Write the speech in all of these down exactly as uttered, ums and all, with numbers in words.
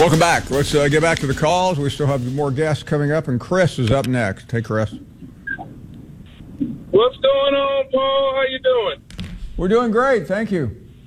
Welcome back. Let's uh, get back to the calls. We still have more guests coming up, and Chris is up next. Hey, Chris. What's going on, Paul? How you doing? We're doing great. Thank you.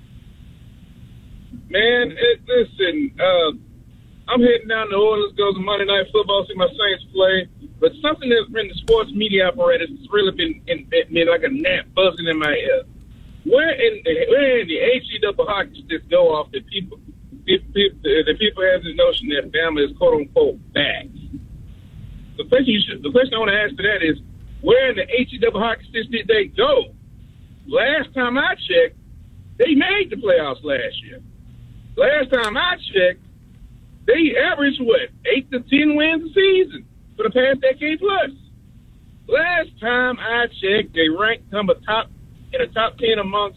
Man, it, listen, uh, I'm heading down to Orleans, go to Monday Night Football, see my Saints play. But something that's been the sports media apparatus has really been, in, been like a gnat buzzing in my ear. Where in, where in the H E double hockey sticks go off that people, people, the people have this notion that Bama is quote unquote back? The question you should, the question I want to ask for that is, where in the H E double hockey sticks did they go? Last time I checked, they made the playoffs last year. Last time I checked, they averaged what, eight to ten wins a season for the past decade plus. Last time I checked, they ranked number top in the top ten amongst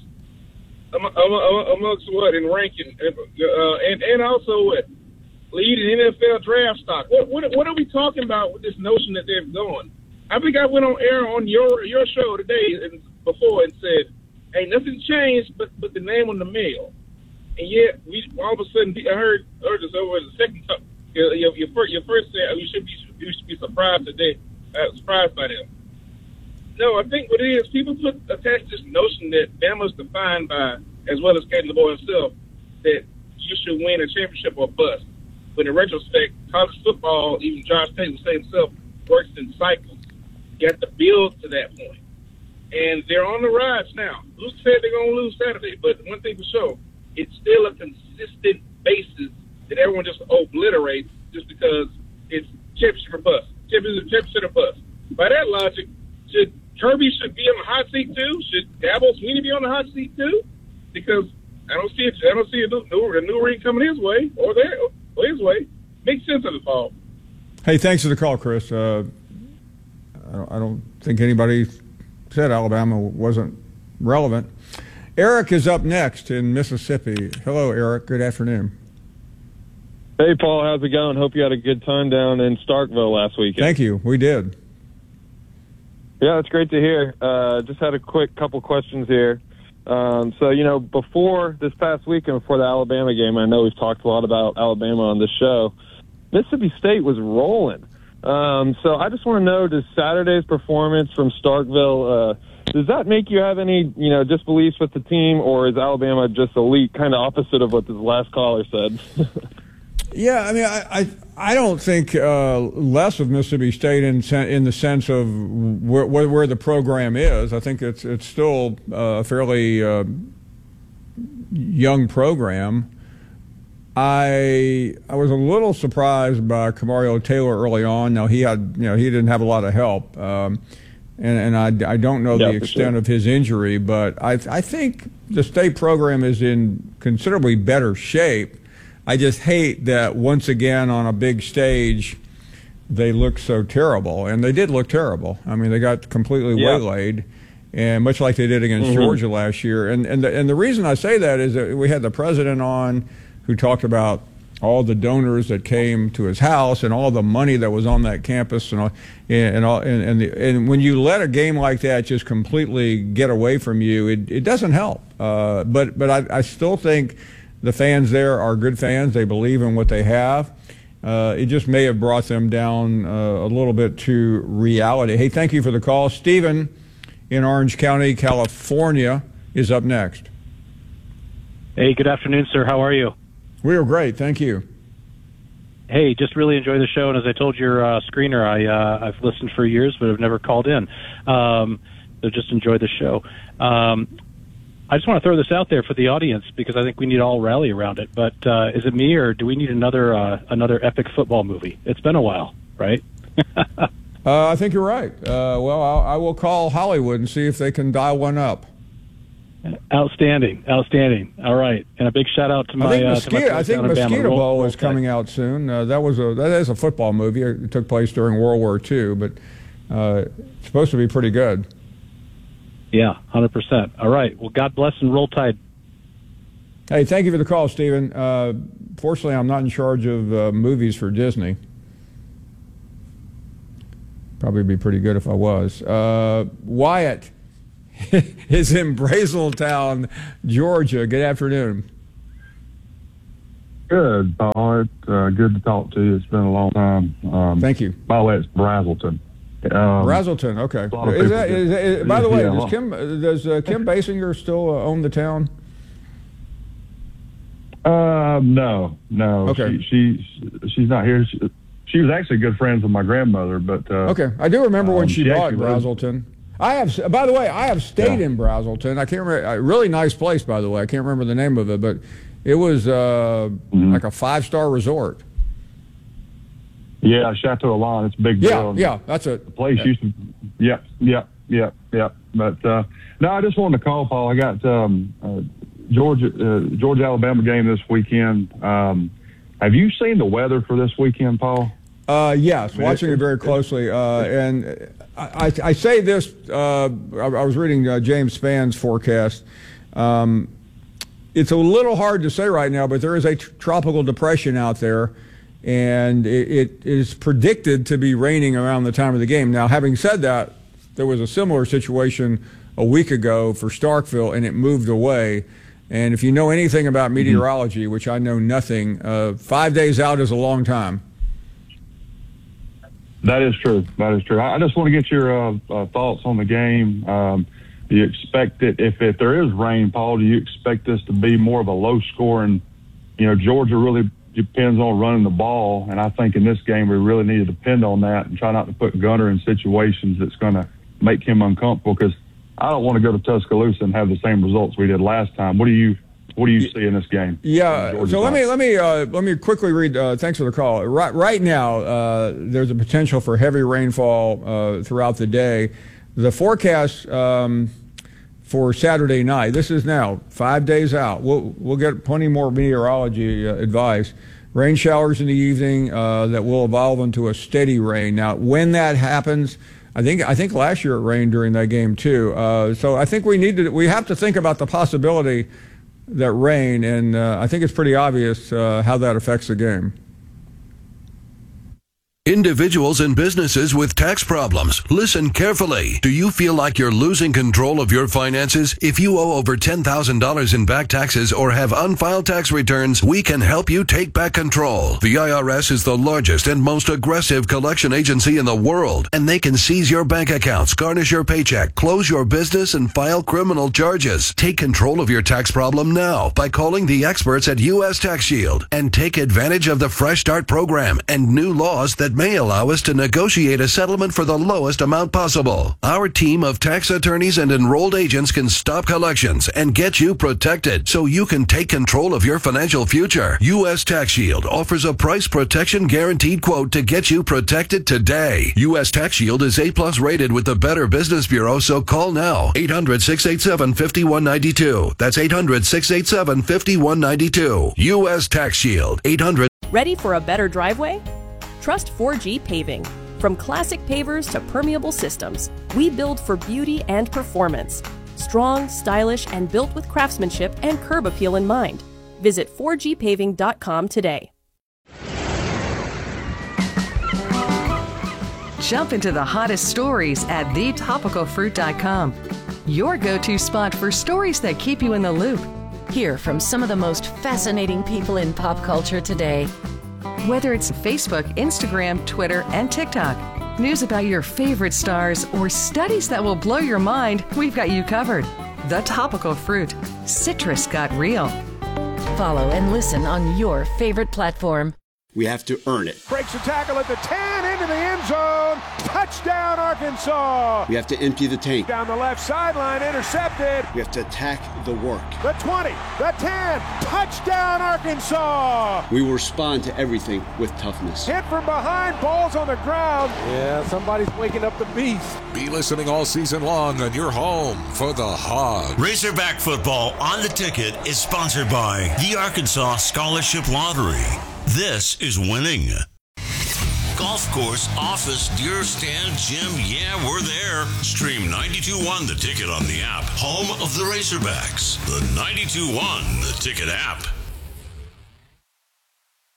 amongst what in ranking, uh, and and also what leading N F L draft stock. What what what are we talking about with this notion that they're going? I think I went on air on your your show today and before and said, "Hey, nothing changed but but the name on the mail." And yet, we all of a sudden I heard heard this over the second time. Your, your, your first your first said you should be you should be surprised today, uh, surprised by them. No, I think what it is, people put attach this notion that Bama's defined by, as well as Caden LeBoy himself, that you should win a championship or bust. But in retrospect, college football, even Josh Tate would say himself, works in cycles. You have to build to that point. And they're on the rise now. Who said they're going to lose Saturday? But one thing for sure, it's still a consistent basis that everyone just obliterates just because it's championship or bust. Championship, championship or bust. By that logic, should Kirby should be on the hot seat too? Should Dabo Swinney be on the hot seat too? Because I don't see it. I don't see a new, new, a new ring coming his way or there or his way. Makes sense of the fall. Hey, thanks for the call, Chris. Uh, I, don't, I don't think anybody said Alabama wasn't relevant. Eric is up next in Mississippi. Hello, Eric. Good afternoon. Hey, Paul. How's it going? Hope you had a good time down in Starkville last weekend. Thank you. We did. Yeah, it's great to hear. Uh, just had a quick couple questions here. Um, so, you know, before this past weekend, before the Alabama game, I know we've talked a lot about Alabama on this show, Mississippi State was rolling. Um, so I just want to know, does Saturday's performance from Starkville, uh, does that make you have any, you know, disbeliefs with the team, or is Alabama just elite, kind of opposite of what this last caller said? Yeah, I mean, I I, I don't think uh, less of Mississippi State in in the sense of where, where, where the program is. I think it's it's still a fairly uh, young program. I I was a little surprised by Kamario Taylor early on. Now he had you know he didn't have a lot of help, um, and and I, I don't know yeah, the extent sure. of his injury, but I I think the state program is in considerably better shape. I just hate that once again on a big stage they look so terrible, and they did look terrible. I mean, they got completely yeah. waylaid, and much like they did against mm-hmm. Georgia last year. And and the, and the reason I say that is that we had the president on who talked about all the donors that came to his house and all the money that was on that campus, and all, and all, and and, the, and when you let a game like that just completely get away from you, it it doesn't help. Uh, but but I, I still think the fans there are good fans. They believe in what they have. Uh, it just may have brought them down uh, a little bit to reality. Hey, thank you for the call. Stephen in Orange County, California, is up next. Hey, good afternoon, sir. How are you? We are great. Thank you. Hey, just really enjoy the show. And as I told your uh, screener, I, uh, I've listened for years, but I've never called in. Um, so just enjoy the show. Um, I just want to throw this out there for the audience because I think we need to all rally around it. But uh, is it me, or do we need another uh, another epic football movie? It's been a while, right? uh, I think you're right. Uh, well, I'll, I will call Hollywood and see if they can dial one up. Outstanding, outstanding. All right, and a big shout out to my. I think uh, Mosquito, to my I think Mosquito Bowl is coming out soon. Uh, that was a that is a football movie. It took place during World War Two, but uh, it's supposed to be pretty good. Yeah, one hundred percent. All right. Well, God bless and roll tide. Hey, thank you for the call, Stephen. Uh, fortunately, I'm not in charge of uh, movies for Disney. Probably be pretty good if I was. Uh, Wyatt is in Brazeltown, Georgia. Good afternoon. Good, Paul. It's uh, good to talk to you. It's been a long time. Um, Thank you. By the way, it's Brazelton. Um, Brazelton, okay. Is that, is, is, by the way, yeah, does Kim, does, uh, Kim Basinger still uh, own the town? Uh, no, no. Okay. She, she she's not here. She, she was actually good friends with my grandmother, but uh, okay. I do remember when um, she, she bought Brazelton. I have, by the way, I have stayed yeah. in Brazelton. I can't remember. A really nice place, by the way. I can't remember the name of it, but it was uh, mm-hmm. like a five-star resort. Yeah, Chateau Alon. It's a big yeah, deal. Yeah, yeah, that's it. The place yeah. used to. Yeah, yeah, yeah, yeah. But uh, no, I just wanted to call, Paul. I got um, uh, Georgia, uh, Georgia Alabama game this weekend. Um, have you seen the weather for this weekend, Paul? Uh, yes, watching it very closely. Uh, and I, I say this. Uh, I, I was reading uh, James Spann's forecast. Um, it's a little hard to say right now, but there is a tr- tropical depression out there. And it, it is predicted to be raining around the time of the game. Now, having said that, there was a similar situation a week ago for Starkville, and it moved away. And if you know anything about meteorology, mm-hmm. which I know nothing, uh, five days out is a long time. That is true. That is true. I just want to get your uh, uh, thoughts on the game. Um, do you expect it, if, if there is rain, Paul, do you expect this to be more of a low-scoring, you know, Georgia really depends on running the ball, and I think in this game we really need to depend on that and try not to put Gunner in situations that's going to make him uncomfortable, because I don't want to go to Tuscaloosa and have the same results we did last time. What do you what do you see in this game? Yeah, so let me let me uh, let me quickly read. Uh, thanks for the call. Right right now, uh, there's a potential for heavy rainfall uh, throughout the day. The forecast um, for Saturday night. This is now five days out. We'll we'll get plenty more meteorology uh, advice. Rain showers in the evening uh, that will evolve into a steady rain. Now, when that happens, I think I think last year it rained during that game too. Uh, so I think we need to we have to think about the possibility that rain, and uh, I think it's pretty obvious uh, how that affects the game. Individuals and businesses with tax problems, listen carefully. Do you feel like you're losing control of your finances? If you owe over ten thousand dollars in back taxes or have unfiled tax returns, we can help you take back control. The I R S is the largest and most aggressive collection agency in the world, and they can seize your bank accounts, garnish your paycheck, close your business, and file criminal charges. Take control of your tax problem now by calling the experts at U S Tax Shield and take advantage of the Fresh Start program and new laws that may allow us to negotiate a settlement for the lowest amount possible. Our team of tax attorneys and enrolled agents can stop collections and get you protected so you can take control of your financial future. U S Tax Shield offers a price protection guaranteed quote to get you protected today. U S Tax Shield is A plus rated with the Better Business Bureau, so call now. eight hundred, six eight seven, five one nine two. That's eight hundred, six eight seven, five one nine two. U S Tax Shield. eight hundred. Ready for a better driveway? Trust four G Paving. From classic pavers to permeable systems, we build for beauty and performance. Strong, stylish, and built with craftsmanship and curb appeal in mind. Visit four G paving dot com today. Jump into the hottest stories at the topical fruit dot com. Your go-to spot for stories that keep you in the loop. Hear from some of the most fascinating people in pop culture today. Whether it's Facebook, Instagram, Twitter, and TikTok, news about your favorite stars, or studies that will blow your mind, we've got you covered. The Topical Fruit. Citrus got real. Follow and listen on your favorite platform. We have to earn it. Breaks the tackle at the ten, into the end zone. Touchdown, Arkansas. We have to empty the tank. Down the left sideline, intercepted. We have to attack the work. The twenty, the ten, touchdown, Arkansas. We will respond to everything with toughness. Hit from behind, balls on the ground. Yeah, somebody's waking up the beast. Be listening all season long on your home for the Hogs. Razorback football on the ticket is sponsored by the Arkansas Scholarship Lottery. This is winning. Golf course, office, deer stand, gym, yeah, we're there. Stream ninety-two point one The Ticket on the app. Home of the Razorbacks. The ninety-two point one The Ticket app.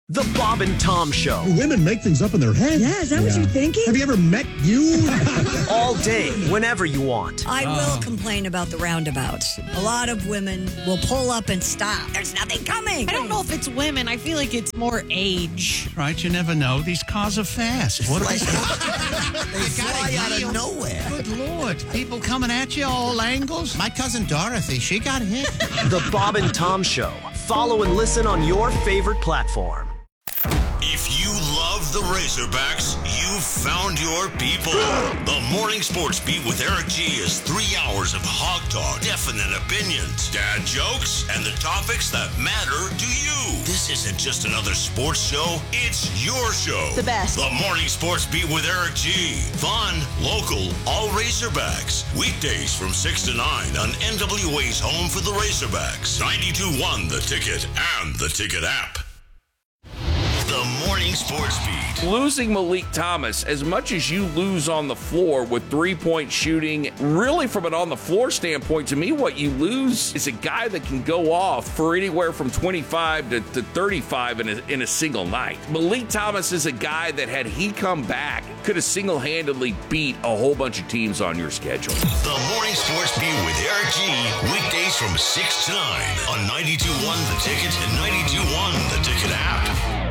The Bob and Tom Show. Women make things up in their head. Yeah, is that yeah. what you're thinking? Have you ever met you? All day, whenever you want. I will uh. complain about the roundabouts. A lot of women will pull up and stop. There's nothing coming. I don't know if it's women. I feel like it's more age. Right, you never know. These cars are fast. What are they? They fly out of nowhere. Good Lord. People coming at you all angles. My cousin Dorothy, she got hit. The Bob and Tom Show. Follow and listen on your favorite platform. If you love the Razorbacks, you've found your people. The Morning Sports Beat with Eric G is three hours of hog talk, definite opinions, dad jokes, and the topics that matter to you. This isn't just another sports show. It's your show. The best. The Morning Sports Beat with Eric G. Fun, local, all Razorbacks. Weekdays from six to nine on N W A's home for the Razorbacks. ninety-two point one The Ticket and the Ticket app. The Morning Sports Beat. Losing Malik Thomas, as much as you lose on the floor with three-point shooting, really from an on-the-floor standpoint, to me, what you lose is a guy that can go off for anywhere from twenty-five to, to thirty-five in a, in a single night. Malik Thomas is a guy that, had he come back, could have single-handedly beat a whole bunch of teams on your schedule. The Morning Sports Beat with Eric G. Weekdays from six to nine on ninety-two point one The Ticket and ninety-two point one The Ticket app.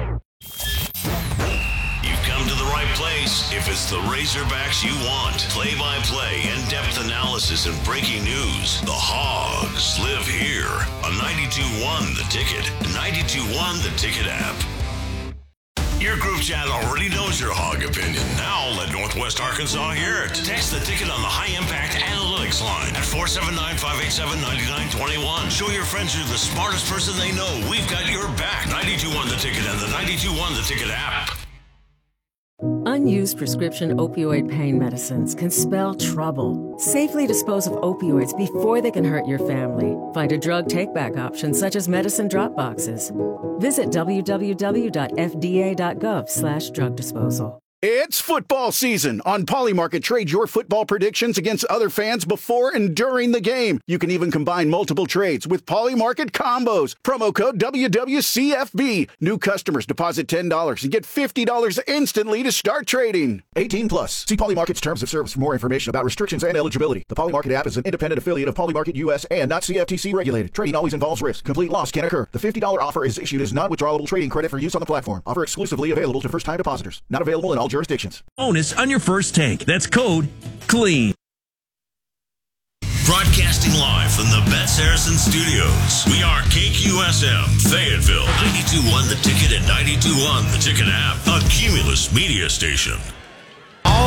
Come to the right place if it's the Razorbacks you want. Play-by-play, in-depth analysis, and breaking news. The Hogs live here on ninety-two point one The Ticket, ninety-two point one The Ticket app. Your group chat already knows your Hog opinion. Now let Northwest Arkansas hear it. Text the Ticket on the High Impact Analytics line at four seven nine, five eight seven, nine nine two one. Show your friends you're the smartest person they know. We've got your back. ninety-two point one The Ticket and the ninety-two point one The Ticket app. Unused prescription opioid pain medicines can spell trouble. Safely dispose of opioids before they can hurt your family. Find a drug take-back option such as medicine drop boxes. Visit w w w dot f d a dot gov slash drug disposal. It's football season. On Polymarket, trade your football predictions against other fans before and during the game. You can even combine multiple trades with Polymarket combos. Promo code W W C F B. New customers deposit ten dollars and get fifty dollars instantly to start trading. eighteen plus. See Polymarket's terms of service for more information about restrictions and eligibility. The Polymarket app is an independent affiliate of Polymarket U S and not C F T C regulated. Trading always involves risk. Complete loss can occur. The fifty dollars offer is issued as non-withdrawable trading credit for use on the platform. Offer exclusively available to first-time depositors. Not available in all jurisdictions. Bonus on your first tank. That's code CLEAN. Broadcasting live from the Bet Saracen Studios. We are K Q S M, Fayetteville, ninety-two point one The Ticket and ninety-two point one The Ticket app, a Cumulus media station.